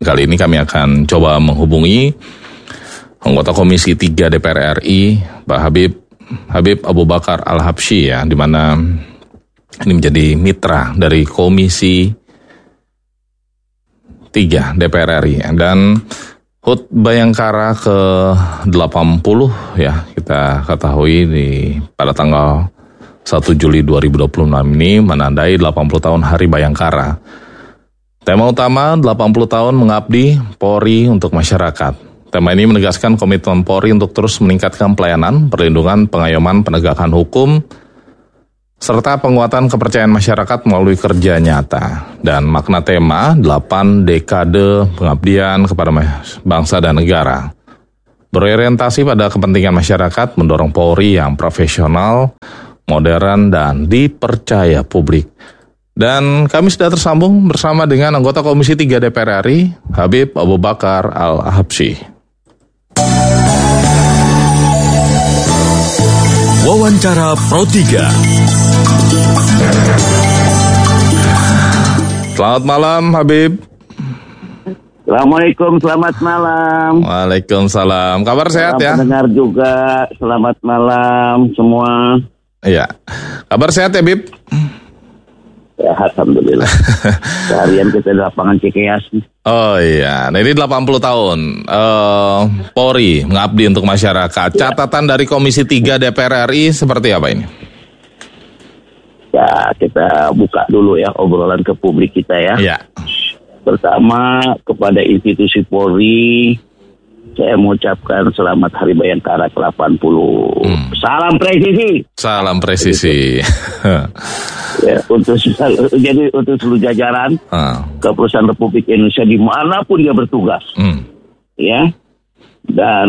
Kali ini kami akan coba menghubungi anggota Komisi 3 DPR RI, Pak Habib Abu Bakar Al-Habsyi, ya, di mana ini menjadi mitra dari Komisi 3 DPR RI. Dan HUT Bayangkara ke-80, ya, kita ketahui pada tanggal 1 Juli 2026 ini menandai 80 tahun Hari Bayangkara. Tema utama 80 tahun mengabdi Polri untuk masyarakat. Tema ini menegaskan komitmen Polri untuk terus meningkatkan pelayanan, perlindungan, pengayoman, penegakan hukum, serta penguatan kepercayaan masyarakat melalui kerja nyata. Dan makna tema 8 dekade pengabdian kepada bangsa dan negara. Berorientasi pada kepentingan masyarakat, mendorong Polri yang profesional, modern, dan dipercaya publik. Dan kami sudah tersambung bersama dengan anggota Komisi 3 DPR RI, Habib Abu Bakar Al-Habsyi. Wawancara Pro 3. Selamat malam, Habib. Assalamualaikum, selamat malam. Waalaikumsalam. Kabar sehat ya? Pendengar juga, selamat malam semua. Iya. Kabar sehat ya, Bib? Ya, alhamdulillah. Seharian kita di lapangan Cikeas. Oh iya, nah ini 80 tahun Polri mengabdi untuk masyarakat. Catatan dari Komisi 3 DPR RI seperti apa ini? Ya, kita buka dulu ya obrolan ke publik kita ya. Iya. Pertama, kepada institusi Polri, saya mengucapkan selamat Hari Bayangkara ke-80. Salam presisi. Salam presisi. Ya, untuk seluruh jajaran Kepolisian Republik Indonesia dimanapun dia bertugas, ya, dan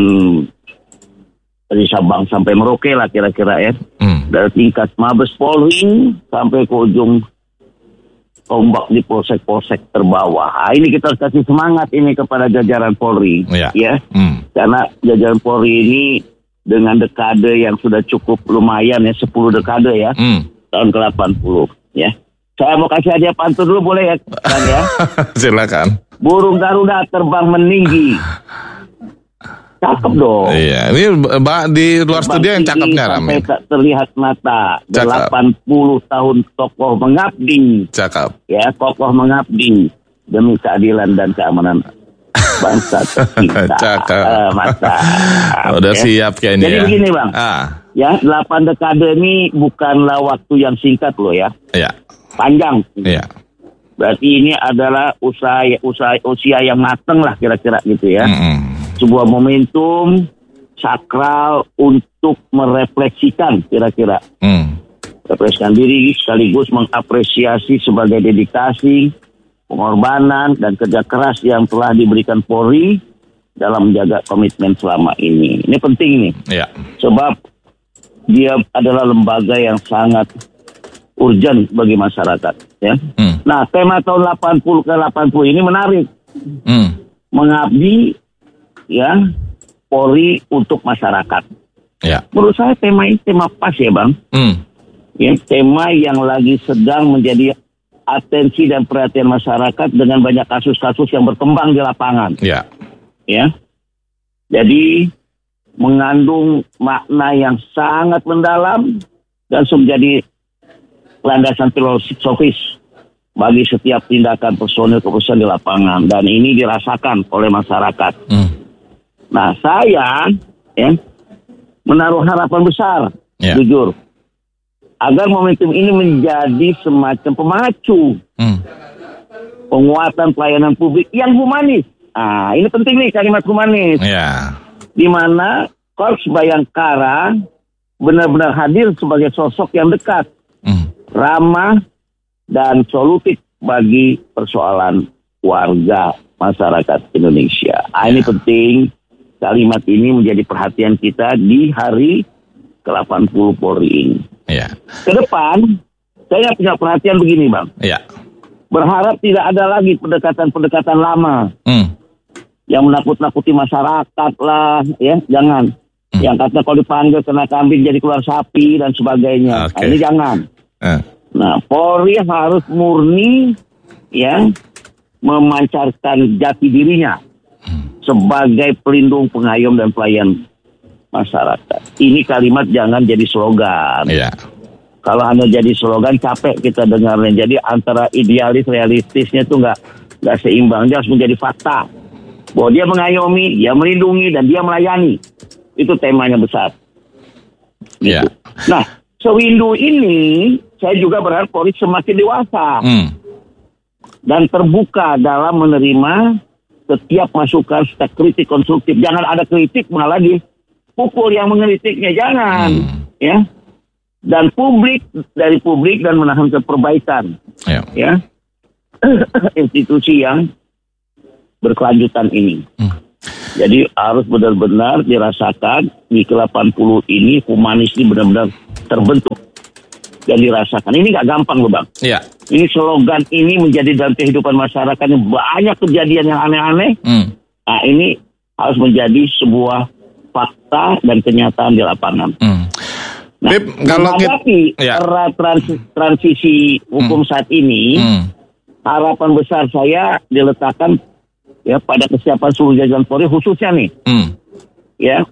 dari Sabang sampai Merauke lah kira-kira ya, dari tingkat Mabes Polri sampai ke ujung tombak di polsek-polsek terbawah. Ini kita harus kasih semangat ini kepada jajaran Polri, ya, karena jajaran Polri ini dengan dekade yang sudah cukup lumayan ya, 10 dekade ya. Tahun ke-80 ya. Saya mau kasih hadiah pantun dulu boleh ya, Kang ya? Silakan. Burung Garuda terbang meninggi. Cakep dong. Iya, ini di luar studio yang cakepnya Rame. Sampai tak terlihat mata. 80 tahun tokoh mengabdi. Cakep. Ya, tokoh mengabdi demi keadilan dan keamanan bangsa tercinta. Cakep. Udah siap kayaknya. Jadi begini Bang. Ya, 8 dekade ini bukanlah waktu yang singkat loh ya. Iya. Panjang. Iya. Berarti ini adalah usia yang matang lah kira-kira gitu ya. Sebuah momentum sakral untuk merefleksikan kira-kira. Refleksikan diri sekaligus mengapresiasi sebagai dedikasi, pengorbanan dan kerja keras yang telah diberikan Polri dalam menjaga komitmen selama ini. Ini penting nih. Iya. Sebab dia adalah lembaga yang sangat urgent bagi masyarakat, ya. Nah, tema tahun 80 ke 80 ini menarik. Mengabdi, ya, Polri untuk masyarakat. Ya. Menurut saya tema ini tema pas ya, Bang. Ya, tema yang lagi sedang menjadi atensi dan perhatian masyarakat dengan banyak kasus-kasus yang berkembang di lapangan. Ya. Ya. Jadi mengandung makna yang sangat mendalam dan menjadi landasan filosofis bagi setiap tindakan personil kepolisian di lapangan, dan ini dirasakan oleh masyarakat. Nah, saya ya menaruh harapan besar, jujur, agar momentum ini menjadi semacam pemacu penguatan pelayanan publik yang humanis. Nah, ini penting nih kalimat humanis. Di mana Korps Bayangkara benar-benar hadir sebagai sosok yang dekat, ramah, dan solutif bagi persoalan warga masyarakat Indonesia. Ini penting, kalimat ini menjadi perhatian kita di hari ke-80 Polri ini. Ke depan, saya punya perhatian begini, Bang. Berharap tidak ada lagi pendekatan-pendekatan lama. Yang menakut-nakuti masyarakat lah, ya, jangan. Yang katanya kalau dipanggil kena kambing jadi keluar sapi dan sebagainya. Nah, ini jangan. Nah, Polri harus murni, ya, memancarkan jati dirinya sebagai pelindung, pengayom, dan pelayan masyarakat. Ini kalimat jangan jadi slogan. Yeah. Kalau hanya jadi slogan capek kita dengarnya. Jadi antara idealis realistisnya itu nggak seimbang. Dia harus menjadi fakta bahwa dia mengayomi, dia melindungi, dan dia melayani. Itu temanya besar. Yeah. Nah, sewindu ini saya juga berharap Polri semakin dewasa dan terbuka dalam menerima setiap masukan, setiap kritik konstruktif. Jangan ada kritik malah dipukul yang mengkritiknya, jangan. Ya. Dan dari publik dan menahan perbaikan. Ya. Institusi yang berkelanjutan ini. Jadi harus benar-benar dirasakan di ke-80 ini humanis ini benar-benar terbentuk dan dirasakan. Ini nggak gampang loh Bang. Iya. Ini slogan ini menjadi dalam kehidupan masyarakat yang banyak kejadian yang aneh-aneh. Nah ini harus menjadi sebuah fakta dan kenyataan di lapangan. Nah, kalau menghadapi era transisi hukum saat ini, harapan besar saya diletakkan ya pada kesiapan seluruh jajaran Polri khususnya nih. Ya.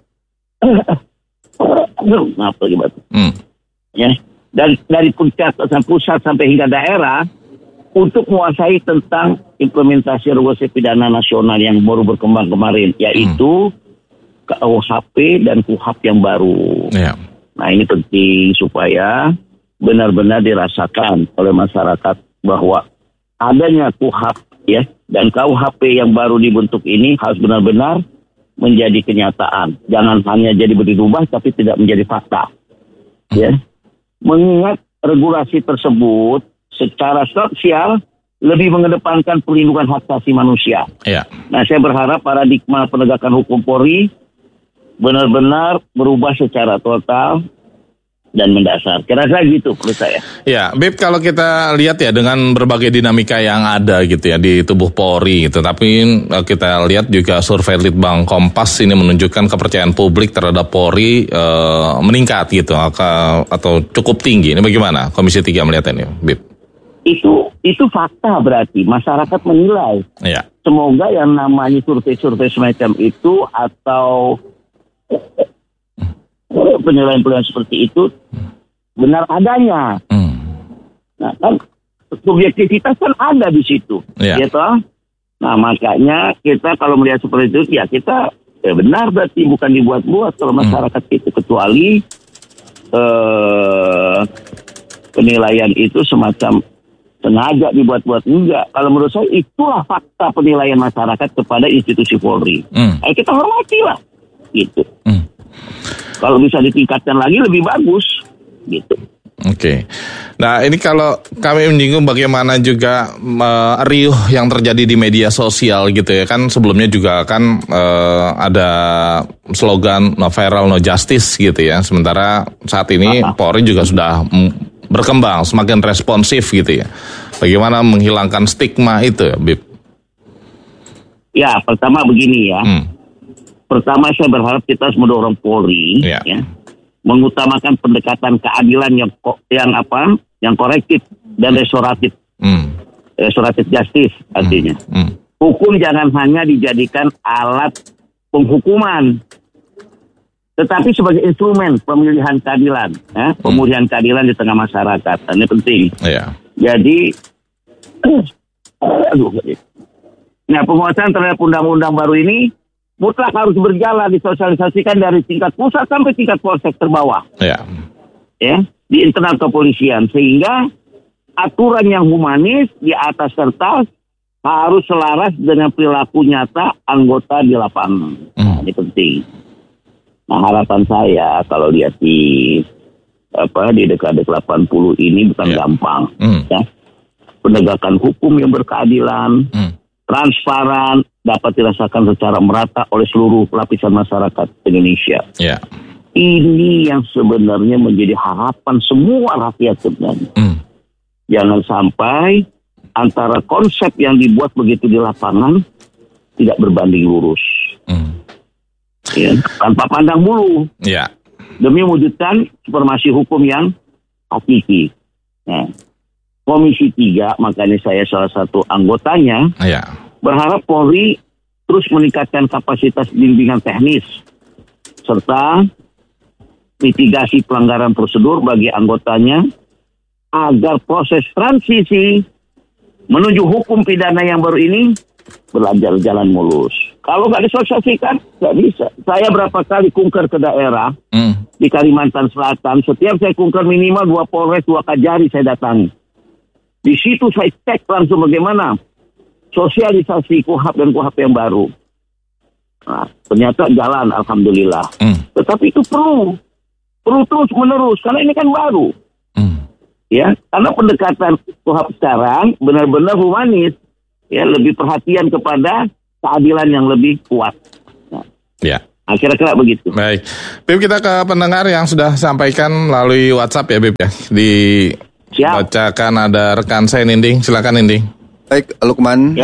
Maaf lagi Batu. Ya. Dan dari pusat sampai hingga daerah untuk menguasai tentang implementasi regulasi pidana nasional yang baru berkembang kemarin, yaitu KUHP dan KUHAP yang baru. Yeah. Nah ini penting supaya benar-benar dirasakan oleh masyarakat bahwa adanya KUHAP ya dan KUHP yang baru dibentuk ini harus benar-benar menjadi kenyataan. Jangan hanya jadi berubah tapi tidak menjadi fakta. Ya. Mengingat regulasi tersebut secara sosial lebih mengedepankan perlindungan hak asasi manusia. Ya. Nah, saya berharap paradigma penegakan hukum Polri benar-benar berubah secara total dan mendasar. Kira-kira gitu menurut saya. Ya, Bib, kalau kita lihat ya dengan berbagai dinamika yang ada gitu ya di tubuh Polri gitu. Tapi kita lihat juga survei Litbang Kompas ini menunjukkan kepercayaan publik terhadap Polri meningkat gitu atau cukup tinggi. Ini bagaimana Komisi 3 melihat ini, Bib? Itu fakta berarti masyarakat menilai. Ya. Semoga yang namanya survei-survei semacam itu atau penilaian-penilaian seperti itu benar adanya. Nah kan subjektivitas kan ada di situ, gitu. Nah makanya kita kalau melihat seperti itu ya kita benar berarti bukan dibuat-buat kalau masyarakat itu, kecuali penilaian itu semacam sengaja dibuat-buat. Enggak. Kalau menurut saya itulah fakta penilaian masyarakat kepada institusi Polri. Kita hormatilah, gitu. Kalau bisa ditingkatkan lagi lebih bagus, gitu. Oke. Nah ini kalau kami menyinggung bagaimana juga riuh yang terjadi di media sosial gitu ya. Kan sebelumnya juga kan ada slogan no viral no justice gitu ya. Sementara saat ini Polri juga sudah berkembang, semakin responsif gitu ya. Bagaimana menghilangkan stigma itu ya, Bib? Ya, pertama begini ya. Pertama saya berharap kita harus mendorong Polri ya, mengutamakan pendekatan keadilan yang korektif dan restoratif. Restoratif justice artinya. Hukum jangan hanya dijadikan alat penghukuman, tetapi sebagai instrumen pemilihan keadilan, pemulihan keadilan di tengah masyarakat. Ini penting. Jadi, penguasaan terhadap undang-undang baru ini mutlak harus berjalan disosialisasikan dari tingkat pusat sampai tingkat polsek terbawah. Ya, di internal kepolisian sehingga aturan yang humanis di atas kertas harus selaras dengan perilaku nyata anggota di lapangan. Nah, ini penting. Nah, harapan saya kalau lihat di dekade 80 ini bukan gampang. Ya. Penegakan hukum yang berkeadilan, transparan, dapat dirasakan secara merata oleh seluruh lapisan masyarakat Indonesia. Ini yang sebenarnya menjadi harapan semua rakyat sebenarnya. Jangan sampai antara konsep yang dibuat begitu di lapangan tidak berbanding lurus. Ya, tanpa pandang bulu. Demi mewujudkan supremasi hukum yang hakiki. Nah, Komisi 3, makanya saya salah satu anggotanya, berharap Polri terus meningkatkan kapasitas bimbingan teknis, serta mitigasi pelanggaran prosedur bagi anggotanya, agar proses transisi menuju hukum pidana yang baru ini berjalan mulus. Kalau nggak disosialisasikan, nggak bisa. Saya berapa kali kunker ke daerah di Kalimantan Selatan, setiap saya kunker minimal 2 Polres, 2 Kajari saya datangi. Di situ saya cek langsung bagaimana sosialisasi KUHP dan KUHP yang baru. Nah, ternyata jalan, alhamdulillah. Tetapi itu perlu terus menerus karena ini kan baru. Ya, karena pendekatan KUHP sekarang benar-benar humanis, ya, lebih perhatian kepada keadilan yang lebih kuat. Nah, kira-kira begitu. Baik, Bib, kita ke pendengar yang sudah sampaikan melalui WhatsApp ya, Bib ya. Bacakan ada rekan saya Ninding, silakan Ninding. Baik, Lukman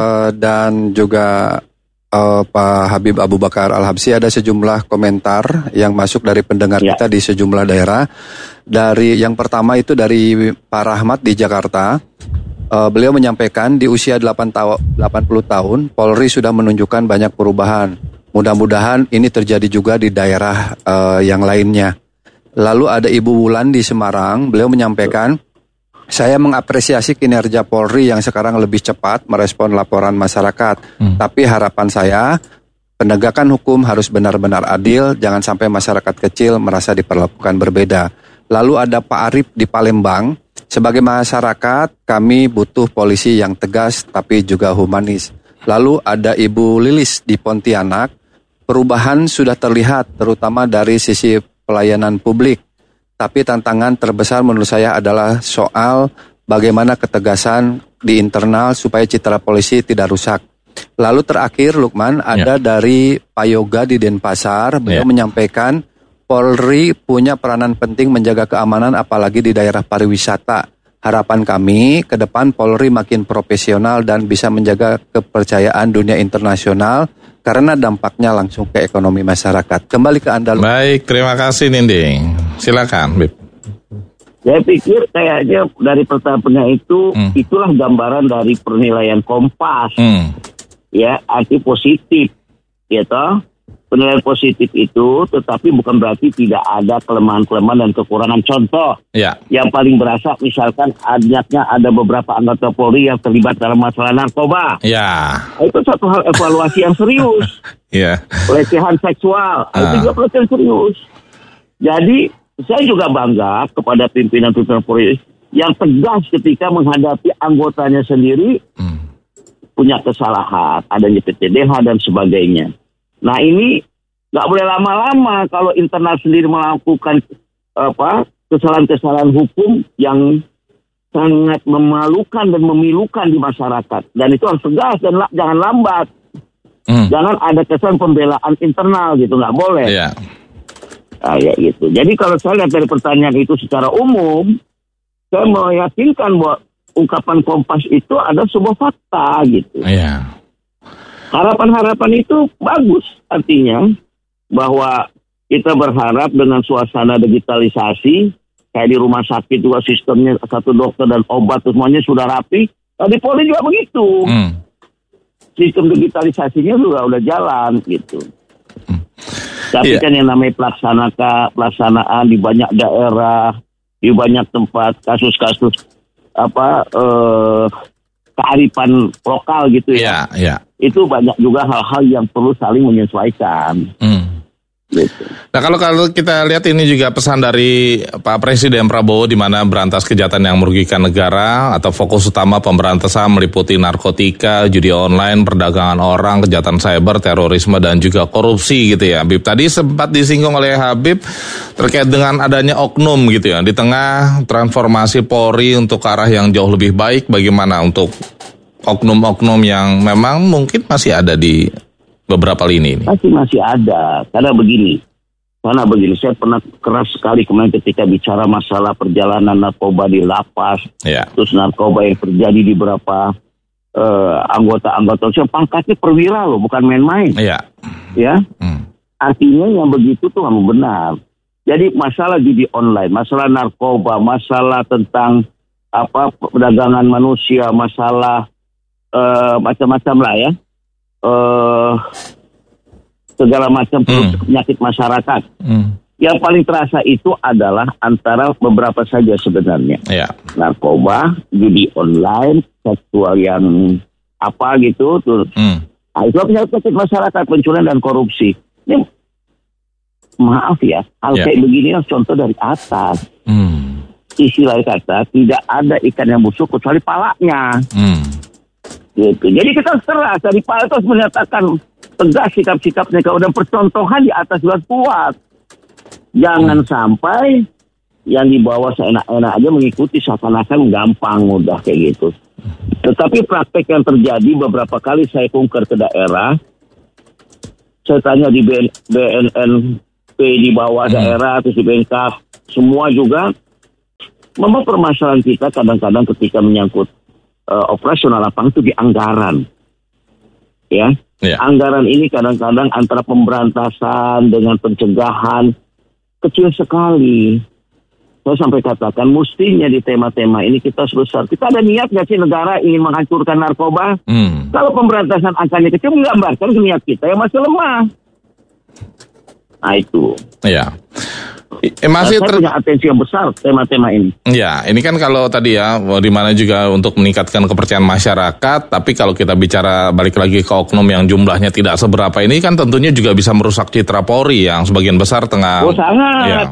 dan juga Pak Habib Abu Bakar Al-Habsyi, ada sejumlah komentar yang masuk dari pendengar kita di sejumlah daerah. Dari yang pertama itu dari Pak Rahmat di Jakarta. Beliau menyampaikan di usia 80 tahun, Polri sudah menunjukkan banyak perubahan. Mudah-mudahan ini terjadi juga di daerah yang lainnya. Lalu ada Ibu Wulan di Semarang, beliau menyampaikan, saya mengapresiasi kinerja Polri yang sekarang lebih cepat merespon laporan masyarakat. Tapi harapan saya, penegakan hukum harus benar-benar adil, jangan sampai masyarakat kecil merasa diperlakukan berbeda. Lalu ada Pak Arif di Palembang, sebagai masyarakat kami butuh polisi yang tegas tapi juga humanis. Lalu ada Ibu Lilis di Pontianak, perubahan sudah terlihat terutama dari sisi pelayanan publik. Tapi tantangan terbesar menurut saya adalah soal bagaimana ketegasan di internal supaya citra polisi tidak rusak. Lalu terakhir Lukman, ada dari Pak Yoga di Denpasar, beliau menyampaikan Polri punya peranan penting menjaga keamanan apalagi di daerah pariwisata. Harapan kami ke depan Polri makin profesional dan bisa menjaga kepercayaan dunia internasional karena dampaknya langsung ke ekonomi masyarakat. Kembali ke Anda. Baik, terima kasih Ninding. Silakan, Bib. Saya pikir kayaknya dari pertanyaan itu, itulah gambaran dari penilaian Kompas. Ya, arti positif, gitu. Penilaian positif itu, tetapi bukan berarti tidak ada kelemahan-kelemahan dan kekurangan. Contoh, yang paling berasa misalkan ada beberapa anggota Polri yang terlibat dalam masalah narkoba. Itu satu hal evaluasi yang serius. Pelecehan seksual, itu juga pelecehan serius. Jadi, saya juga bangga kepada pimpinan-pimpinan Polri yang tegas ketika menghadapi anggotanya sendiri punya kesalahan, adanya PTDH dan sebagainya. Nah ini nggak boleh lama-lama kalau internal sendiri melakukan kesalahan-kesalahan hukum yang sangat memalukan dan memilukan di masyarakat. Dan itu harus tegas dan jangan lambat. Jangan ada kesan pembelaan internal gitu, nggak boleh. Nah, ya gitu. Jadi kalau saya lihat dari pertanyaan itu secara umum, saya meyakinkan bahwa ungkapan Kompas itu ada sebuah fakta gitu. Harapan-harapan itu bagus, artinya bahwa kita berharap dengan suasana digitalisasi, kayak di rumah sakit juga sistemnya 1 dokter dan obat semuanya sudah rapi. Di Polri juga begitu. Sistem digitalisasinya juga udah jalan gitu. Tapi kan yang namanya pelaksanaan di banyak daerah, di banyak tempat kasus-kasus kearifan lokal gitu ya. Itu banyak juga hal-hal yang perlu saling menyesuaikan. Gitu. Nah kalau kita lihat ini juga pesan dari Pak Presiden Prabowo di mana berantas kejahatan yang merugikan negara atau fokus utama pemberantasan meliputi narkotika, judi online, perdagangan orang, kejahatan cyber, terorisme dan juga korupsi gitu ya. Habib tadi sempat disinggung oleh Habib terkait dengan adanya oknum gitu ya. Di tengah transformasi Polri untuk ke arah yang jauh lebih baik, bagaimana untuk oknum-oknum yang memang mungkin masih ada di beberapa lini ini? Masih ada, karena begini, saya pernah keras sekali kemarin ketika bicara masalah perjalanan narkoba di lapas, terus narkoba yang terjadi di beberapa anggota-anggota, pangkatnya perwira loh, bukan main-main. Artinya yang begitu tuh memang benar. Jadi masalah judi online, masalah narkoba, masalah tentang perdagangan manusia, masalah macam-macam lah ya, segala macam penyakit masyarakat. Yang paling terasa itu adalah antara beberapa saja sebenarnya. Narkoba, judi online, seksual yang apa gitu, tuh. Nah, itu penyakit masyarakat, pencurian dan korupsi. Ini maaf ya, hal kayak begini contoh dari atas. Istilah kata, tidak ada ikan yang busuk kecuali palanya. Gitu. Jadi kita serah dari Pak Atos menyatakan tegas sikap-sikapnya dan percontohan di atas juga kuat. Jangan sampai yang di bawah seenak-enak aja mengikuti seakan-akan gampang, mudah kayak gitu. Tetapi praktek yang terjadi beberapa kali saya kunker ke daerah, saya tanya di BNNP di bawah daerah, terus di BNK, semua juga, memang permasalahan kita kadang-kadang ketika menyangkut operasional lapangan itu di anggaran. Ya. Anggaran ini kadang-kadang antara pemberantasan dengan pencegahan kecil sekali. Saya sampai katakan mestinya di tema-tema ini kita sebesar. Kita ada niat nggak sih negara ingin menghancurkan narkoba? Kalau pemberantasan angkanya kecil menggambarkan niat kita yang masih lemah. Nah itu. Iya. Masih saya punya atensi yang besar tema-tema ini. Ya, ini kan kalau tadi ya, di mana juga untuk meningkatkan kepercayaan masyarakat, tapi kalau kita bicara balik lagi ke oknum yang jumlahnya tidak seberapa ini kan tentunya juga bisa merusak citra Polri yang sebagian besar tengah. Oh sangat.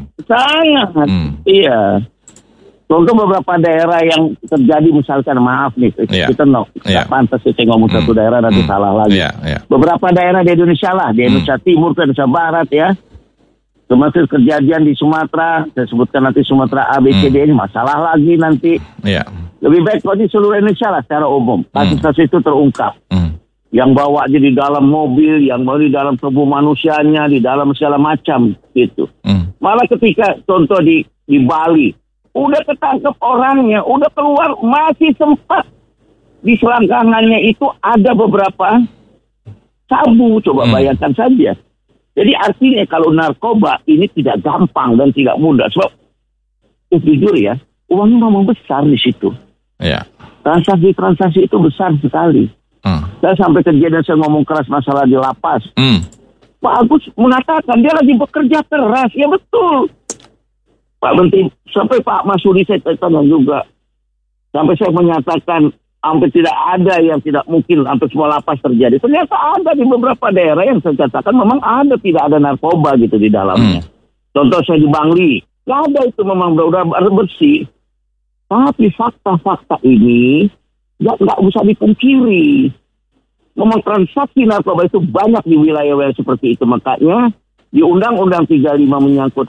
Iya. Contoh beberapa daerah yang terjadi misalkan maaf nih, kita nggak pantas kita ngomong satu daerah nanti salah lagi. Beberapa daerah di Indonesia lah, di Indonesia Timur, ke Indonesia Barat ya. Termasuk kejadian di Sumatera, saya sebutkan nanti Sumatera A, B, C, D ini masalah lagi nanti. Lebih baik kalau di seluruh Indonesia lah secara umum. Kasus-kasus itu terungkap. Yang bawa aja di dalam mobil, yang bawa di dalam tubuh manusianya, di dalam segala macam gitu. Malah ketika contoh di Bali, udah ketangkep orangnya, udah keluar, masih sempat di selangkangannya itu ada beberapa sabu. Coba bayangkan saja. Jadi artinya kalau narkoba ini tidak gampang dan tidak mudah. Sebab jujur ya, uangnya memang besar di situ. Transaksi-transaksi itu besar sekali. Saya sampai kejadian saya ngomong keras masalah di lapas. Pak Agus mengatakan dia lagi bekerja keras. Ya betul. Pak Menteri, sampai Pak Masudi saya tanya juga. Sampai saya menyatakan hampir tidak ada yang tidak mungkin hampir semua lapas terjadi. Ternyata ada di beberapa daerah yang saya katakan memang ada, tidak ada narkoba gitu di dalamnya. Contoh saya di Bangli, nggak ada itu, memang udah bersih. Tapi fakta-fakta ini nggak bisa dipungkiri. Memang transaksi narkoba itu banyak di wilayah-wilayah seperti itu. Makanya di Undang-Undang 35 menyangkut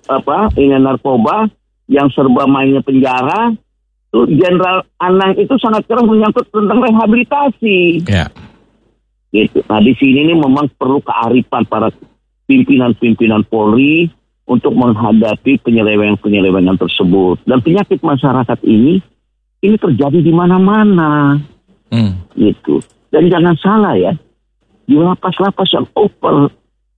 narkoba yang serba mainnya penjara. Jenderal Anang itu sangat keras menyangkut tentang rehabilitasi. Gitu. Nah di sini nih memang perlu kearifan para pimpinan-pimpinan Polri untuk menghadapi penyelewengan-penyelewengan tersebut. Dan penyakit masyarakat ini terjadi di mana-mana. Gitu. Dan jangan salah ya, di lapas-lapas yang over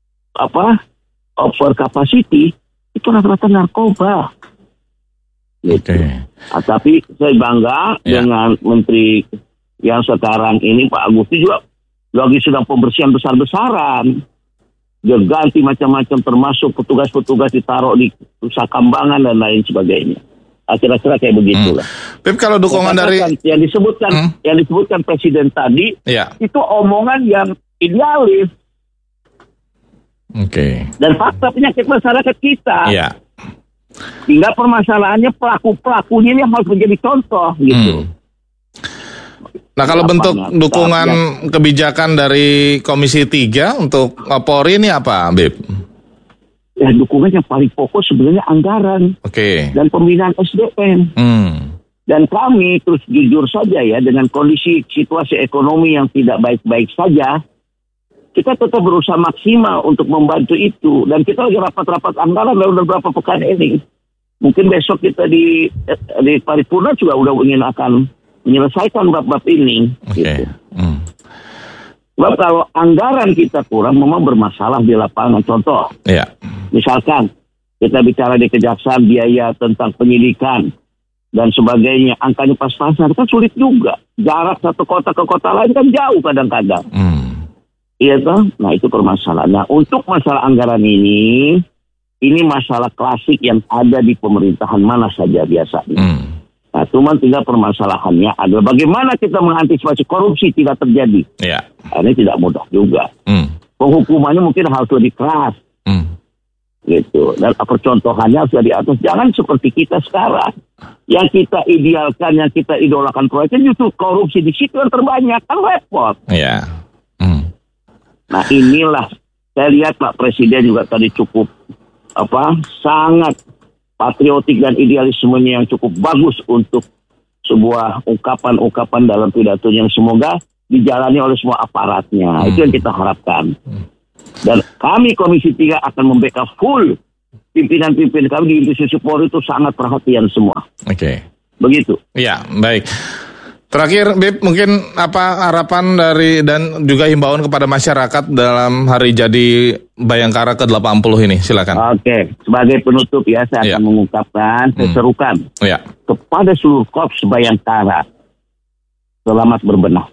capacity itu rata-rata narkoba. Gitu. Tapi saya bangga dengan Menteri yang sekarang ini, Pak Agus juga lagi sedang pembersihan besar-besaran. Dia ganti macam-macam, termasuk petugas-petugas ditaruh di Nusa Kambangan dan lain sebagainya. Kira-kira kayak begitulah. Pip, kalau dukungan dari yang disebutkan Presiden tadi, itu omongan yang idealis. Dan fakta penyakit masyarakat kita. Hingga permasalahannya pelaku-pelakunya ini harus menjadi contoh gitu. Nah kalau bentuk dukungan kebijakan dari Komisi 3 untuk Polri ini apa, Bib? Ya dukungan yang paling pokok sebenarnya anggaran dan pembinaan SDM. Dan kami terus jujur saja ya, dengan kondisi situasi ekonomi yang tidak baik-baik saja, kita tetap berusaha maksimal untuk membantu itu. Dan kita lagi rapat-rapat anggaran dalam beberapa pekan ini. Mungkin besok kita di paripurna juga ingin akan menyelesaikan bab-bab ini. Gitu. Sebab kalau anggaran kita kurang memang bermasalah di lapangan. Contoh, misalkan kita bicara di Kejaksaan biaya tentang penyidikan. dan sebagainya, angkanya pas-pasan kan sulit juga. Jarak satu kota ke kota lain kan jauh kadang-kadang. Iya toh? Nah itu permasalahan. Nah untuk masalah anggaran ini masalah klasik yang ada di pemerintahan mana saja biasanya. Nah cuman tinggal permasalahannya adalah bagaimana kita mengantisipasi korupsi tidak terjadi. Yeah. Ini tidak mudah juga. Penghukumannya mungkin harus lebih keras. Gitu. Dan percontohannya harus di atas. Jangan seperti kita sekarang. Yang kita idealkan, yang kita idolakan proyeknya justru korupsi di situ yang terbanyak. Kan repot. Iya. Nah inilah saya lihat Pak Presiden juga tadi cukup sangat patriotik dan idealismenya yang cukup bagus untuk sebuah ungkapan-ungkapan dalam pidatonya yang semoga dijalani oleh semua aparatnya. Itu yang kita harapkan. Dan kami Komisi 3 akan membackup full pimpinan-pimpinan kami di institusi Polri itu sangat perhatian semua. Oke. Begitu. Ya, baik. Terakhir, Bib, mungkin apa harapan dari dan juga himbauan kepada masyarakat dalam hari jadi Bayangkara ke-80 ini? Silakan. Oke, sebagai penutup ya saya akan mengungkapkan serukan kepada seluruh Korps Bayangkara. Selamat berbenah.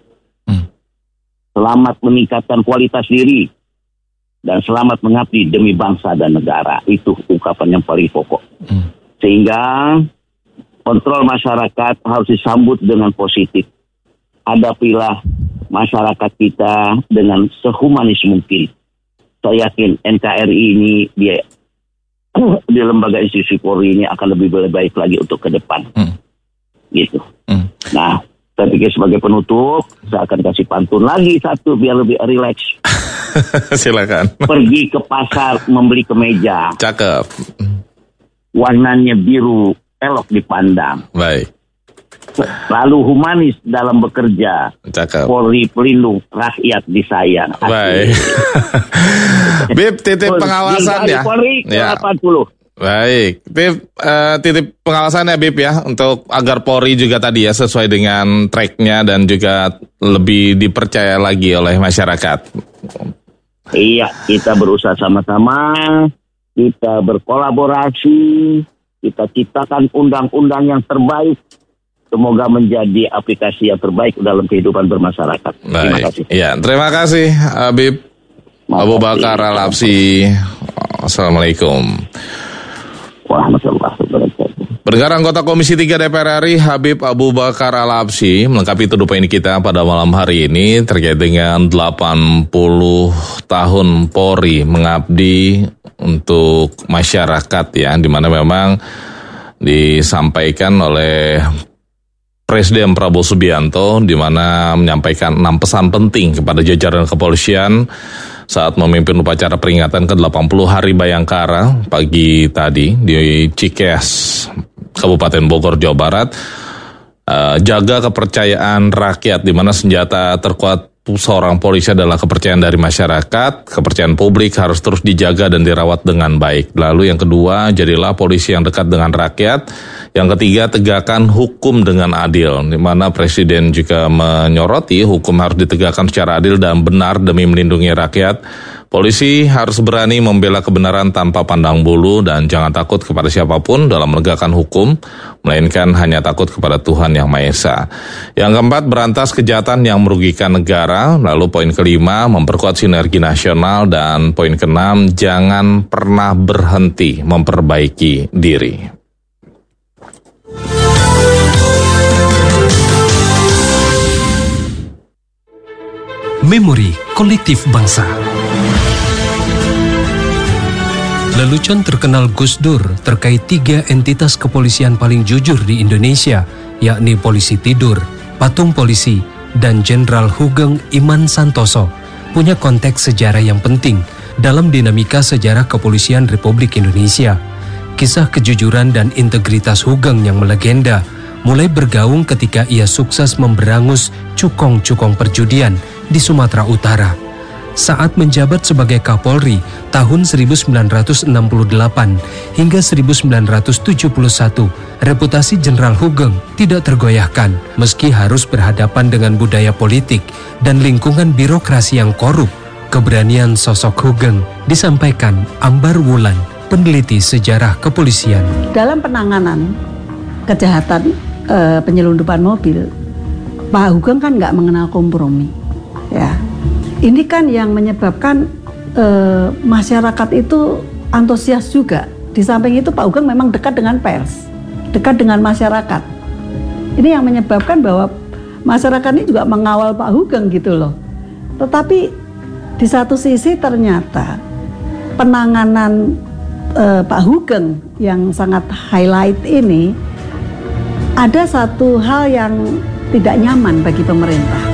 Selamat meningkatkan kualitas diri. Dan selamat mengabdi demi bangsa dan negara. Itu ungkapan yang paling pokok. Sehingga kontrol masyarakat harus disambut dengan positif. Hadapilah masyarakat kita dengan sehumanis mungkin. Saya yakin NKRI ini di lembaga institusi Polri ini akan lebih baik lagi untuk ke depan. Gitu. Nah, saya pikir sebagai penutup, saya akan kasih pantun lagi satu biar lebih rileks. Silakan. Pergi ke pasar membeli kemeja. Cakep. Warnanya biru. Elok dipandang. Baik. Lalu humanis dalam bekerja. Cakep. Polri pelindung rakyat disayang. Baik. Bib, titip pengawasan ya. Polri ke 80. Baik. Bib, titip pengawasan ya Bib ya, untuk agar Polri juga tadi ya sesuai dengan tracknya dan juga lebih dipercaya lagi oleh masyarakat. Iya, kita berusaha sama-sama, kita berkolaborasi. Kita ciptakan undang-undang yang terbaik. Semoga menjadi aplikasi yang terbaik dalam kehidupan bermasyarakat. Terima kasih. Ya, terima kasih Habib Abu Bakar Al-Habsyi. Assalamualaikum. Warahmatullahi wabarakatuh. Pendengar anggota Komisi 3 DPR RI Habib Abu Bakar Al-Habsyi melengkapi tuduh poin kita pada malam hari ini terkait dengan 80 tahun Polri mengabdi untuk masyarakat ya, di mana memang disampaikan oleh Presiden Prabowo Subianto di mana menyampaikan 6 pesan penting kepada jajaran kepolisian saat memimpin upacara peringatan ke-80 Hari Bayangkara pagi tadi di Cikeas, Kabupaten Bogor, Jawa Barat. Jaga kepercayaan rakyat, di mana senjata terkuat seorang polisi adalah kepercayaan dari masyarakat. Kepercayaan publik harus terus dijaga dan dirawat dengan baik. Lalu yang kedua, jadilah polisi yang dekat dengan rakyat. Yang ketiga, tegakkan hukum dengan adil, di mana Presiden juga menyoroti hukum harus ditegakkan secara adil dan benar demi melindungi rakyat. Polisi harus berani membela kebenaran tanpa pandang bulu dan jangan takut kepada siapapun dalam menegakkan hukum, melainkan hanya takut kepada Tuhan Yang Maha Esa. Yang keempat, berantas kejahatan yang merugikan negara. Lalu poin kelima, memperkuat sinergi nasional. Dan poin keenam, jangan pernah berhenti memperbaiki diri. Memori kolektif bangsa. Lelucon terkenal Gus Dur terkait 3 entitas kepolisian paling jujur di Indonesia, yakni Polisi Tidur, Patung Polisi, dan Jenderal Hugeng Iman Santoso, punya konteks sejarah yang penting dalam dinamika sejarah kepolisian Republik Indonesia. Kisah kejujuran dan integritas Hugeng yang melegenda mulai bergaung ketika ia sukses memberangus cukong-cukong perjudian di Sumatera Utara. Saat menjabat sebagai Kapolri tahun 1968 hingga 1971, reputasi Jenderal Hugeng tidak tergoyahkan meski harus berhadapan dengan budaya politik dan lingkungan birokrasi yang korup. Keberanian sosok Hugeng disampaikan Ambar Wulan, peneliti sejarah kepolisian. Dalam penanganan kejahatan penyelundupan mobil, Pak Hugeng kan nggak mengenal kompromi, ya. Ini kan yang menyebabkan masyarakat itu antusias juga. Di samping itu Pak Hugeng memang dekat dengan pers, dekat dengan masyarakat. Ini yang menyebabkan bahwa masyarakat ini juga mengawal Pak Hugeng gitu loh. Tetapi di satu sisi ternyata penanganan Pak Hugeng yang sangat highlight ini ada satu hal yang tidak nyaman bagi pemerintah.